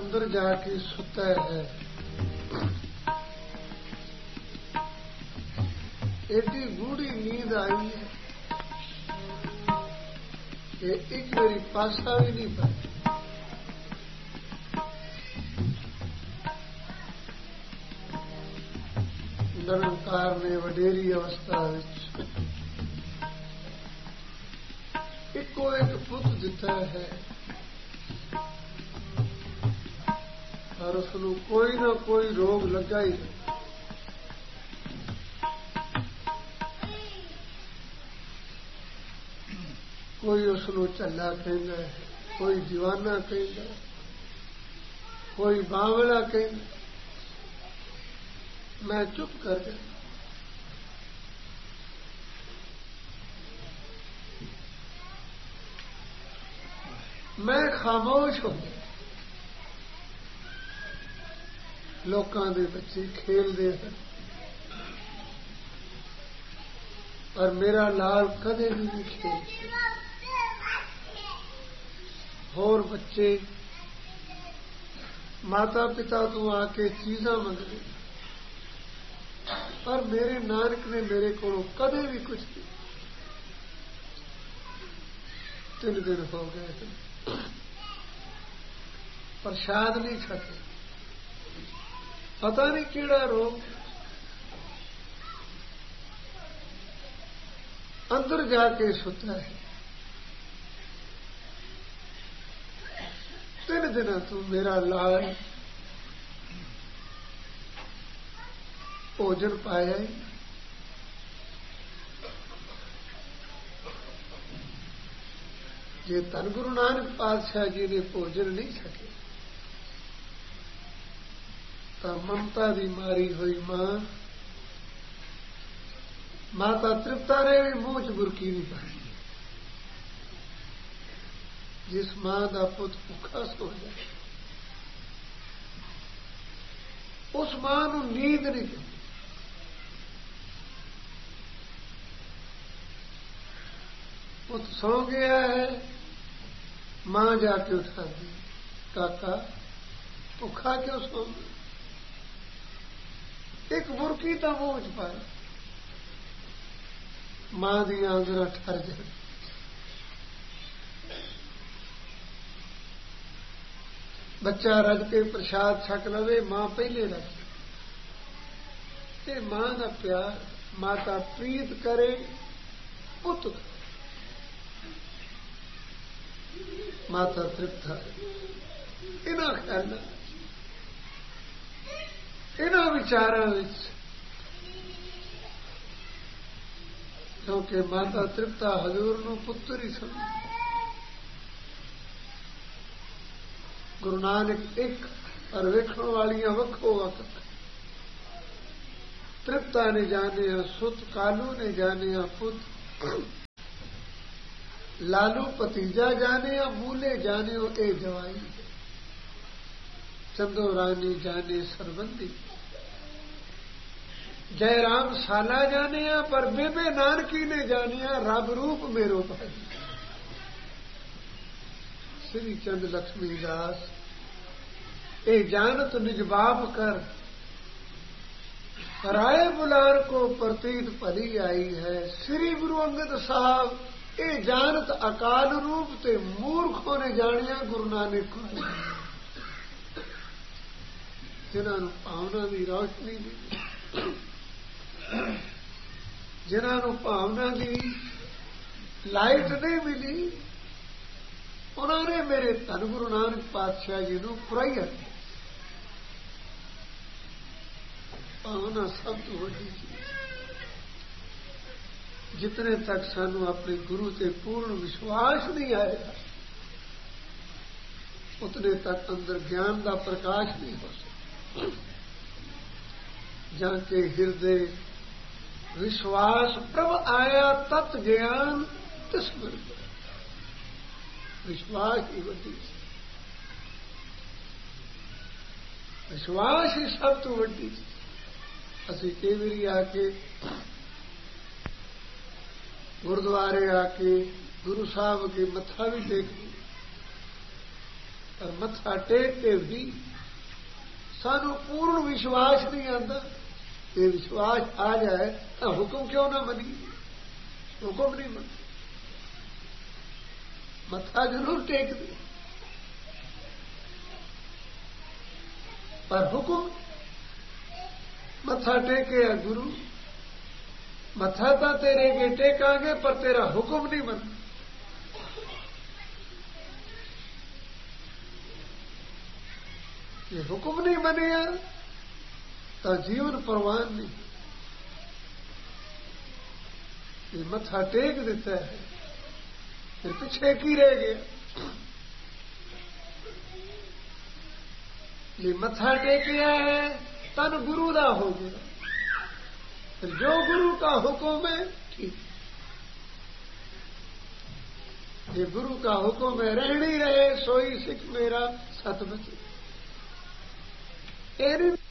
अंदर जाके सुता है। एडी गूढ़ी नींद आई है कि एक मेरी पासा भी नहीं पाई। निरंकार ने वडेरी अवस्था एको एक पुत दिता है और उसनू कोई ना कोई रोग लगा ही। कोई उसनू झल्ला कहंदा है, कोई दीवाना कहंदा, कोई बावला कहंदा। मैं चुप कर गया। मैं खामोश हो गया। लोकां दे बच्चे खेलदे हैं और मेरा लाल कदे भी नहीं खेलता। होर बच्चे माता पिता तो आके चीज़ां मंगदे पर मेरे नानक ने मेरे को कदे भी कुछ नहीं। 3 दिन हो गए प्रसाद नहीं छके। पता नहीं केड़ा रोग अंदर जाके सुता है। 3 दिन तो मेरा लाल भोजन पाया ही। जे धन गुरु नानक पातशाह जी ने भोजन नहीं छके तो ममता दी मारी हुई माता तृप्ता ने भी मुंह च बुरकी नहीं पाई। जिस मां का पुत भुखा सो जाए उस मां नूं नींद नहीं आती। पुत सो गया है, मां जाके उठा दी, काका भुखा क्यों सो गया? एक बुरकी तो मुंह च पाए। मां दी आंदरा ठर जाए। बच्चा रज के प्रसाद छक लवे, मां पहले रज। मां का प्यार माता प्रीत करे पुत माता तृप्त है। इन्हां ख्यालों इन्हां विचारों विच क्योंकि माता तृप्ता हजूर नूं पुत्र ही समझ। गुरु नानक एक और वेखण वालियां वखो वक्त। तृप्ता ने जाने सुत, कालू ने जाने पुत, लालू भतीजा जाने मूले जाने ए जवाई, चंदो रानी जाने सरबंदी, जयराम साला जाने पर बेबे नानकी ने जानिया रब रूप मेरो भाई। श्री चंद लक्ष्मी दास ए जानत निज बाप कर, राय बुलार को प्रतीत भली आई है। श्री गुरु अंगद साहब ए जानत अकाल रूप ते मूर्खों ने जानिया गुरु नानक को। जिन्होंने भावना की रोशनी दी, जिन्होंने भावना की लाइट नहीं मिली, उन्होंने मेरे धन गुरु नानक पातशाह जी को पुराइया। भावना सब तो वड्डी चीज। जितने तक सानू अपने गुरु से पूर्ण विश्वास नहीं आएगा उतने तक अंदर ज्ञान का प्रकाश नहीं हो सकता। जाके हृदय विश्वास प्रभ आया तत् ज्ञान तिस्मर। विश्वास ही वड्डी चीज। विश्वास ही सब तो वड्डी चीज। असी कई बारी आके गुरुद्वारे आके गुरु साहब के मत्था भी टेक पर मत्था टेक के भी सानू पूर्ण विश्वास नहीं आता। ये विश्वास आ जाए तो हुक्म क्यों ना मनी, हुक्म नहीं मन, मत्था जरूर टेक दे पर हुक्म मत्था टेके गुरु, मत्था तो तेरे के टेकांगे पर तेरा हुक्म नहीं मन। ये हुक्म नहीं बनेगा तो जीवन परवान नहीं। ये मत्था टेक देता है फिर पीछे की रह गया। ये मत्था टेकिया है तन गुरु दा हो गया, फिर जो गुरु का हुक्म है ठीक। ये गुरु का हुक्म है रहनी रहे सोई सिख मेरा सतबच।